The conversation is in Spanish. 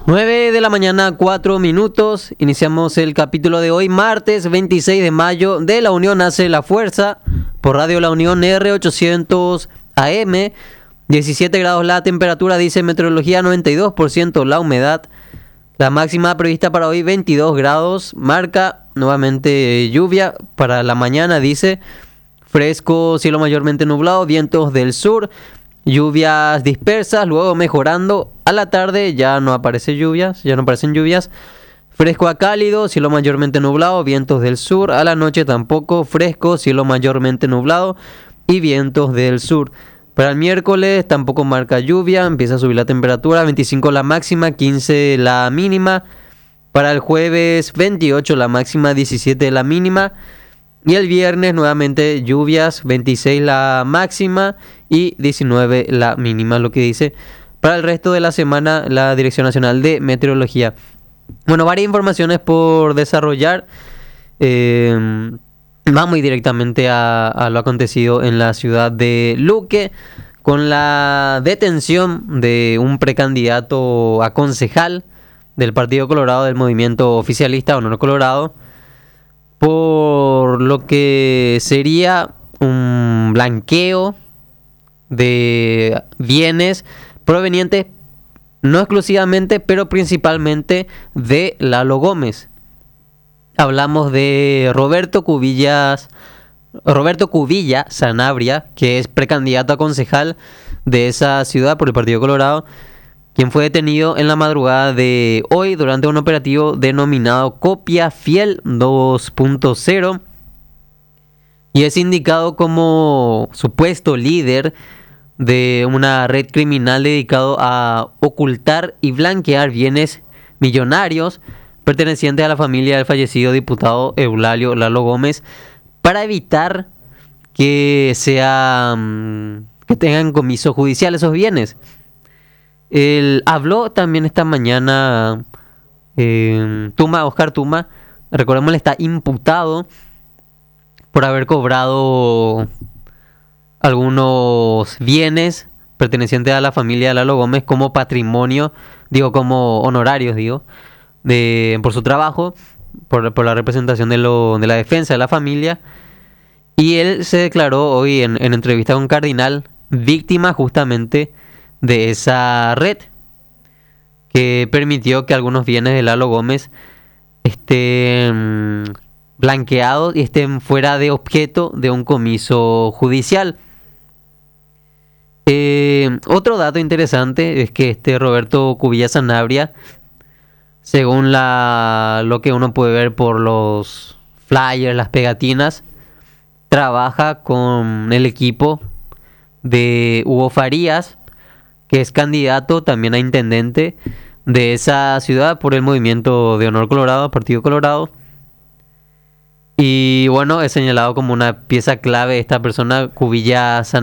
9 de la mañana, 4 minutos. Iniciamos el capítulo de hoy, martes 26 de mayo. De La Unión Hace la Fuerza, por Radio La Unión R800 AM. 17 grados la temperatura, dice meteorología, 92% la humedad. La máxima prevista para hoy, 22 grados. Marca nuevamente lluvia para la mañana, dice. Fresco, cielo mayormente nublado, vientos del sur. Lluvias dispersas, luego mejorando. A la tarde ya no aparecen lluvias. Fresco a cálido, cielo mayormente nublado, vientos del sur. A la noche tampoco, fresco, cielo mayormente nublado y vientos del sur. Para el miércoles tampoco marca lluvia, empieza a subir la temperatura, 25 la máxima, 15 la mínima. Para el jueves 28 la máxima, 17 la mínima. Y el viernes nuevamente lluvias, 26 la máxima y 19 la mínima, lo que dice para el resto de la semana la Dirección Nacional de Meteorología. Bueno, varias informaciones por desarrollar. Vamos directamente a lo acontecido en la ciudad de Luque, con la detención de un precandidato a concejal del Partido Colorado, del movimiento oficialista Honor Colorado, por lo que sería un blanqueo de bienes provenientes no exclusivamente, pero principalmente de Lalo Gómez. Hablamos de Roberto Cubilla Sanabria, que es precandidato a concejal de esa ciudad por el Partido Colorado, quien fue detenido en la madrugada de hoy durante un operativo denominado Copia Fiel 2.0 y es indicado como supuesto líder de una red criminal dedicado a ocultar y blanquear bienes millonarios pertenecientes a la familia del fallecido diputado Eulalio Lalo Gómez, para evitar que tengan comiso judicial esos bienes. Él habló también esta mañana Oscar Tuma. Recordemos, él está imputado por haber cobrado algunos bienes pertenecientes a la familia de Lalo Gómez como patrimonio, como honorarios, por su trabajo, por la representación de la defensa de la familia. Y él se declaró hoy en entrevista con Cardinal víctima justamente de esa red que permitió que algunos bienes de Lalo Gómez estén blanqueados y estén fuera de objeto de un comiso judicial. Otro dato interesante es que Roberto Cubilla Sanabria, según lo que uno puede ver por los flyers, las pegatinas, trabaja con el equipo de Hugo Farías, que es candidato también a intendente de esa ciudad por el movimiento de Honor Colorado, Partido Colorado. Y bueno, es señalado como una pieza clave esta persona, Cubilla Sanabria.